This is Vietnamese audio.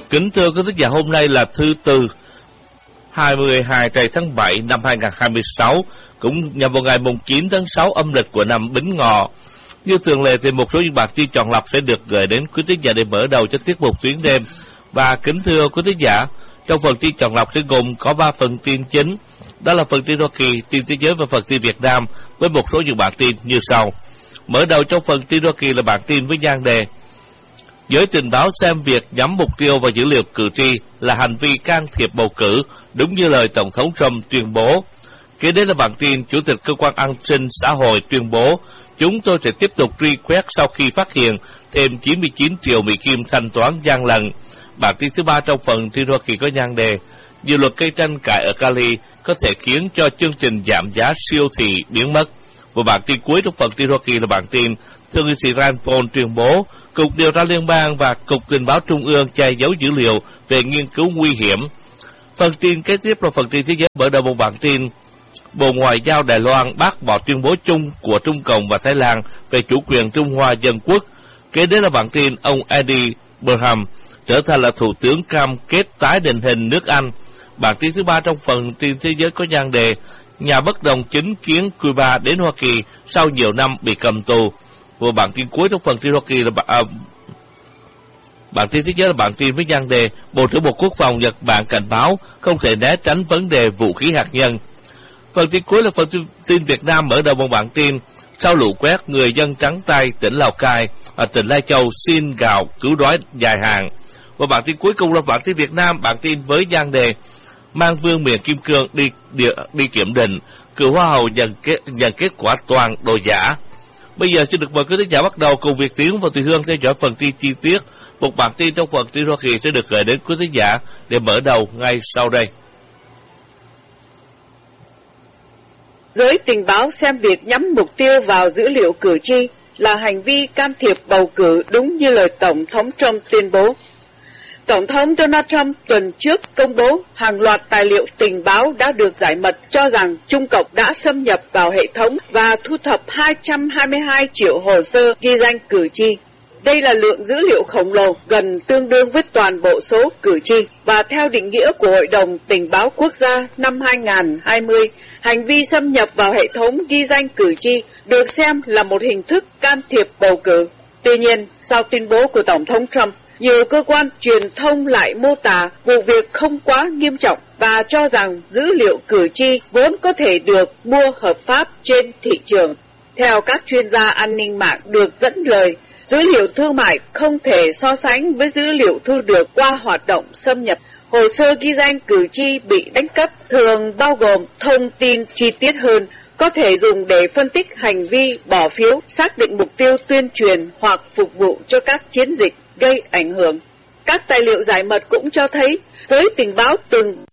Kính thưa quý thính giả, hôm nay là thứ Tư 22 tháng 7 năm 2026, cũng nhằm vào ngày mùng 9 tháng 6 âm lịch của năm Bính Ngọ. Như thường lệ thì một số những bản tin chọn lọc sẽ được gửi đến quý thính giả để mở đầu cho tiết mục Tuyến Đêm. Và kính thưa quý thính giả, trong phần tin chọn lọc sẽ gồm có 3 phần tin chính, đó là phần tin Hoa Kỳ, tin thế giới và phần tin Việt Nam, với một số những bản tin như sau. Mở đầu trong phần tin Hoa Kỳ là bản tin với nhan đề: Giới tình báo xem việc nhắm mục tiêu vào dữ liệu cử tri là hành vi can thiệp bầu cử, đúng như lời Tổng thống Trump tuyên bố. Kế đến là bản tin Chủ tịch Cơ quan An sinh Xã hội tuyên bố: Chúng tôi sẽ tiếp tục truy quét sau khi phát hiện thêm 99 triệu Mỹ Kim thanh toán gian lận. Bản tin thứ 3 trong phần tin Hoa Kỳ có nhan đề: Dự luật cây tranh cãi ở Cali có thể khiến cho chương trình giảm giá siêu thị biến mất. Và bản tin cuối trong phần tin Hoa Kỳ là bản tin Thượng nghị sĩ Rand Paul tuyên bố Cục Điều tra Liên bang và Cục Tình báo Trung ương che giấu dữ liệu về nghiên cứu nguy hiểm. Phần tin kế tiếp là phần tin thế giới, mở đầu một bản tin Bộ Ngoại giao Đài Loan bác bỏ tuyên bố chung của Trung Cộng và Thái Lan về chủ quyền Trung Hoa Dân Quốc. Kế đến là bản tin ông Eddie Burnham trở thành là Thủ tướng cam kết tái định hình nước Anh. Bản tin thứ 3 trong phần tin thế giới có nhan đề Nhà bất đồng chính kiến Cuba đến Hoa Kỳ sau nhiều năm bị cầm tù. Và bản tin cuối trong phần tin Hoa Kỳ là bản tin thế giới là bản tin với nhan đề Bộ trưởng Bộ Quốc phòng Nhật Bản cảnh báo không thể né tránh vấn đề vũ khí hạt nhân. Phần tin cuối là phần tin Việt Nam, mở đầu một bản tin sau lũ quét người dân trắng tay tỉnh Lào Cai, tỉnh Lai Châu xin gạo cứu đói dài hạn. Và bản tin cuối cùng là bản tin Việt Nam, bản tin với nhan đề Mang Vương miền Kim Cương đi kiểm định, cựu Hoa hậu nhận kết quả toàn đồ giả. Bây giờ xin được mời quý thính giả bắt đầu cùng Việt Tiến và Thùy Hương theo dõi phần tin chi tiết. Một bản tin trong phần tin Hoa Kỳ sẽ được gửi đến quý thính giả để mở đầu ngay sau đây. Giới tình báo xem việc nhắm mục tiêu vào dữ liệu cử tri là hành vi can thiệp bầu cử, đúng như lời Tổng thống Trump tuyên bố. Tổng thống Donald Trump tuần trước công bố hàng loạt tài liệu tình báo đã được giải mật cho rằng Trung Cộng đã xâm nhập vào hệ thống và thu thập 222 triệu hồ sơ ghi danh cử tri. Đây là lượng dữ liệu khổng lồ, gần tương đương với toàn bộ số cử tri, và theo định nghĩa của Hội đồng Tình báo Quốc gia năm 2020, hành vi xâm nhập vào hệ thống ghi danh cử tri được xem là một hình thức can thiệp bầu cử. Tuy nhiên, sau tuyên bố của Tổng thống Trump, nhiều cơ quan truyền thông lại mô tả vụ việc không quá nghiêm trọng và cho rằng dữ liệu cử tri vốn có thể được mua hợp pháp trên thị trường. Theo các chuyên gia an ninh mạng được dẫn lời, dữ liệu thương mại không thể so sánh với dữ liệu thu được qua hoạt động xâm nhập. Hồ sơ ghi danh cử tri bị đánh cắp thường bao gồm thông tin chi tiết hơn, có thể dùng để phân tích hành vi bỏ phiếu, xác định mục tiêu tuyên truyền hoặc phục vụ cho các chiến dịch gây ảnh hưởng. Các tài liệu giải mật cũng cho thấy giới tình báo từng